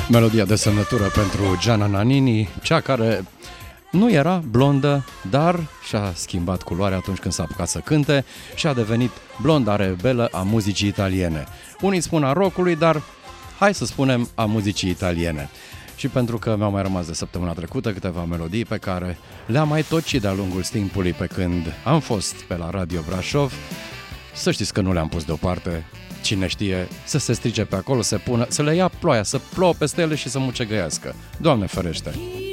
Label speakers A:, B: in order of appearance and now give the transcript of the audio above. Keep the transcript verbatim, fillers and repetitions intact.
A: Melodia de semnătură pentru Gianna Nannini, cea care nu era blondă, dar și-a schimbat culoarea atunci când s-a apucat să cânte și a devenit blonda rebelă a muzicii italiene. Unii spun a rockului, dar hai să spunem a muzicii italiene. Și pentru că mi-au mai rămas de săptămâna trecută câteva melodii pe care le-am mai tocit de-a lungul timpului pe când am fost pe la Radio Brașov, să știți că nu le-am pus deoparte. Cine știe, să se strice pe acolo, să, pună, să le ia ploaia, să plouă peste ele și să mucegăiască. Doamne ferește!